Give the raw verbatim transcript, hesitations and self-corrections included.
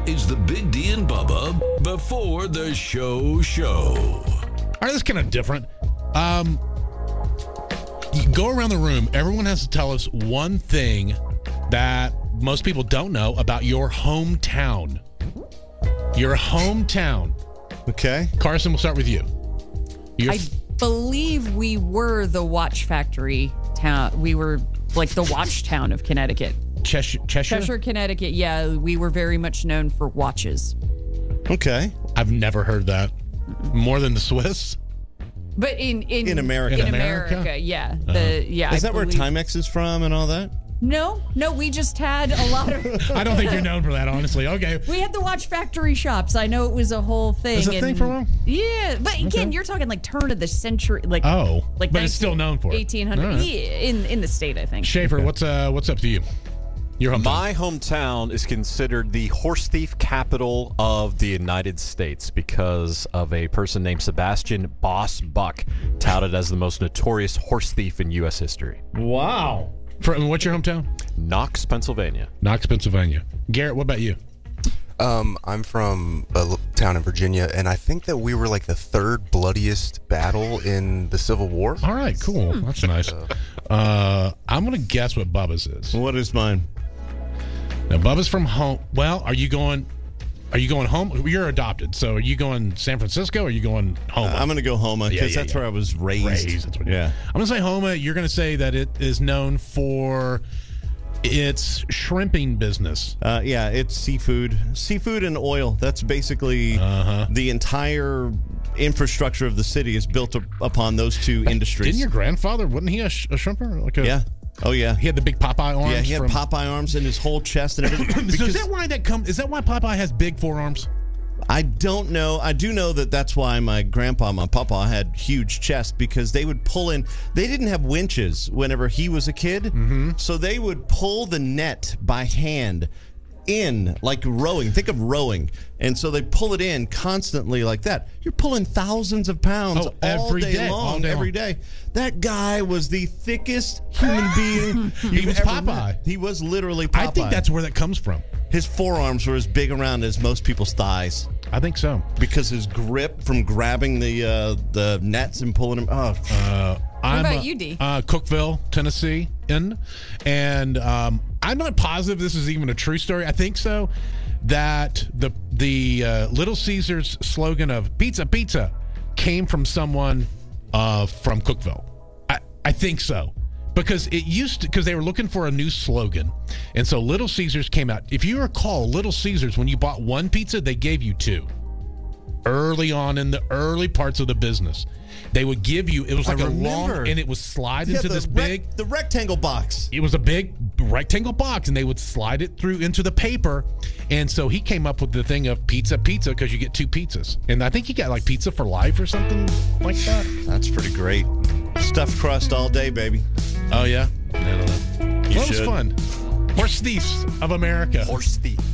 is the Big D and Bubba before the show show. All right, this is kind of different. Um, you go around the room. Everyone has to tell us one thing that most people don't know about your hometown. Your hometown. Okay. Carson, we'll start with you. Your I believe we were the watch factory town. We were like the watch town of Connecticut. Cheshire, Cheshire? Cheshire, Connecticut. Yeah, we were very much known for watches. Okay. I've never heard that. More than the Swiss? But in in, In America. in In America, America? yeah, the yeah. Is I that where believe- Timex is from and all that? No, no, we just had a lot of. I don't think you're known for that, honestly. Okay. We had the watch factory shops. I know it was a whole thing. Is it a and- thing for a while? Yeah, but again, Okay. you're talking like turn of the century, like Oh, like but it's still known for it. eighteen hundred. All right. Yeah, in in the state, I think. Schaefer, what's uh, what's up to you? Your hometown. My hometown is considered the horse thief capital of the United States because of a person named Sebastian Boss Buck, touted as the most notorious horse thief in U S history. Wow. For, what's your hometown? Knox, Pennsylvania. Knox, Pennsylvania. Garrett, what about you? Um, I'm from a l- town in Virginia, and I think that we were like the third bloodiest battle in the Civil War. All right, cool. That's nice. Uh, I'm going to guess what Bubba's is. What is mine? Now, Bubba's from home. Well, are you going? Are you going home? You're adopted, so are you going San Francisco? Or are you going home? Uh, I'm going to go Homa Yeah, because yeah, that's yeah. where I was raised. Raised, that's what you- yeah. I'm going to say Homa. You're going to say that it is known for its shrimping business. Uh, yeah, it's seafood. Seafood and oil. That's basically Uh-huh. the entire infrastructure of the city is built up upon those two industries. Didn't your grandfather? Wasn't he a, sh- a shrimper? Like a, Yeah. Oh, yeah. He had the big Popeye arms. Yeah, he had from, Popeye arms in his whole chest and everything. So Because is that why that comes? Is that why Popeye has big forearms? I don't know. I do know that that's why my grandpa, my papa, had huge chest because they would pull in. They didn't have winches whenever he was a kid, mm-hmm. so they would pull the net by hand in, like rowing. Think of rowing. And so they pull it in constantly like that. You're pulling thousands of pounds Oh, all every day day, long, all day every long. day. That guy was the thickest human being He you've was ever Popeye. met. He was literally Popeye. I think that's where that comes from. His forearms were as big around as most people's thighs I think so. because his grip from grabbing the uh, the nets and pulling them. Oh, Uh, I'm, about uh, you, D? Uh, Cookeville, Tennessee, in, and um, I'm not positive this is even a true story. I think so. That the the uh, Little Caesars slogan of "Pizza, Pizza" came from someone uh, from Cookeville. I I think so. Because it used to, because they were looking for a new slogan. And so Little Caesars came out. If you recall, Little Caesars, when you bought one pizza, they gave you two. Early on in the early parts of the business, they would give you, it was I like a long, remember. and it was slide yeah, into the this rec- big, the rectangle box. it was a big rectangle box, and they would slide it through into the paper. And so he came up with the thing of pizza, pizza, because you get two pizzas. And I think he got like pizza for life or something like that. That's pretty great. Stuffed crust all day, baby. Oh, yeah? I don't know. You Well, it was should. fun. Horse Thieves of America. Horse thief.